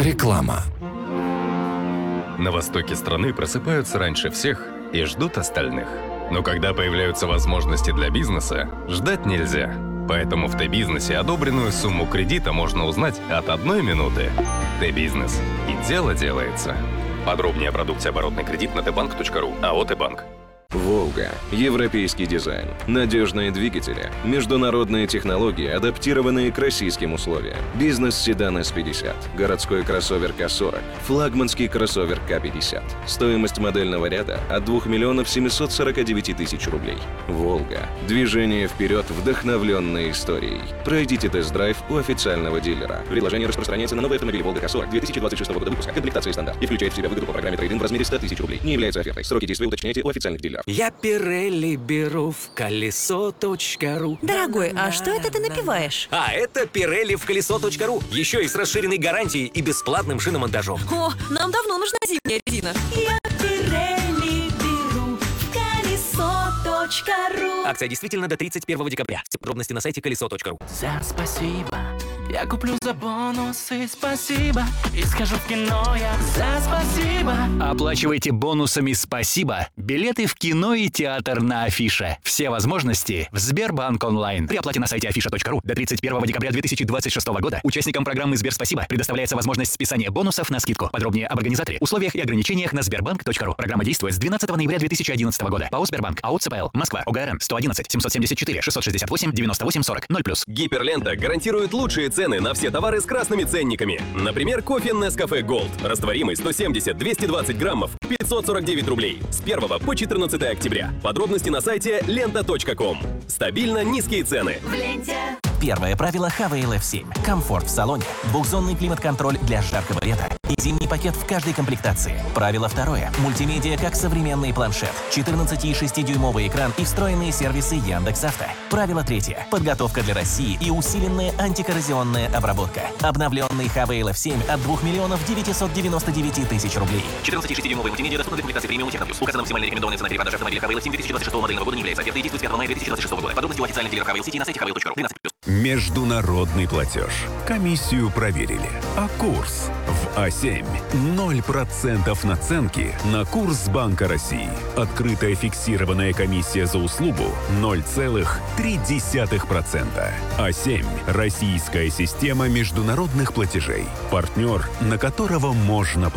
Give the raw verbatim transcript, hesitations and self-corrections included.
Реклама. На востоке страны просыпаются раньше всех и ждут остальных. Но когда появляются возможности для бизнеса, ждать нельзя. Поэтому в Т-бизнесе одобренную сумму кредита можно узнать от одной минуты. Т-бизнес. И дело делается. Подробнее о продукте оборотный кредит на тбанк точка ру. АО «Т-банк». «Волга». Европейский дизайн, надежные двигатели, международные технологии, адаптированные к российским условиям. Бизнес-седан эс пятьдесят, городской кроссовер ка сорок, флагманский кроссовер ка пятьдесят. Стоимость модельного ряда от двух миллионов семисот сорока девяти тысяч рублей. «Волга». Движение вперед, вдохновленное историей. Пройдите тест-драйв у официального дилера. Предложение распространяется на новый автомобиль «Волга ка сорок» две тысячи двадцать шестого года выпуска. Комплектация стандарт и включает в себя выгоду по программе трейд-ин в размере ста тысяч рублей. Не является офертой. Сроки действия уточняйте у официальных дилеров. Я Пирелли беру в колесо точка ру. Дорогой, а что это ты напиваешь? А это Пирелли в колесо точка ру. Еще и с расширенной гарантией и бесплатным шиномонтажом. О, нам давно нужна зимняя резина. Я Пирелли беру в колесо точка ру. Акция действительно до тридцать первого декабря. Все подробности на сайте колесо точка ру. За спасибо. Я куплю за бонусы, спасибо. И схожу в кино я за спасибо. Оплачивайте бонусами «Спасибо» билеты в кино и театр на Афише. Все возможности в Сбербанк онлайн. При оплате на сайте афиша точка ру до тридцать первого декабря две тысячи двадцать шестого года участникам программы «Сберспасибо» предоставляется возможность списания бонусов на скидку. Подробнее об организаторе, условиях и ограничениях на сбербанк точка ру. Программа действует с двенадцатого ноября две тысячи одиннадцатого года. ПАО «Сбербанк», АО «ЦПЛ», Москва, ОГРН сто одиннадцать семьсот семьдесят четыре шестьсот шестьдесят восемь девяносто восемь сорок ноль плюс. Гиперлента гарантирует лучшие цены на все товары с красными ценниками. Например, кофе Nescafe Gold. Растворимый сто семьдесят двести двадцать граммов, пятьсот сорок девять рублей. С первого по четырнадцатое октября. Подробности на сайте лента точка ком. Стабильно низкие цены. В ленте. Первое правило эйч ви эл эф семь. Комфорт в салоне. Двухзонный климат-контроль для жаркого лета. И зимний пакет в каждой комплектации. Правило второе. Мультимедиа как современный планшет. четырнадцати и шестидюймовый экран и встроенные сервисы Яндекс.Авто. Правило третье. Подготовка для России и усиленная антикоррозионная обработка. Обновленный эйч ви эл эф семь от двух миллионов девятисот девяноста девяти тысяч рублей. четырнадцати и шестидюймовый мультимедиа доступна для комплектации премиум Техноплюс. Указана максимально рекомендованная цена перепродажи автомобиля эйч ви эл эф семь две тысячи двадцать шестого модельного года не является офертой и действует с пятого мая две тысячи двадцать шестого года. Подробности у официальных дилеров эйч ви эл City на сайте эйч ви эл точка ру. двенадцать плюс. Международный платеж. Комиссию проверили. А курс в А семь. ноль процентов наценки на курс Банка России. Открытая фиксированная комиссия за услугу ноль целых три десятых процента. А семь. Российская система международных платежей. Партнер, на которого можно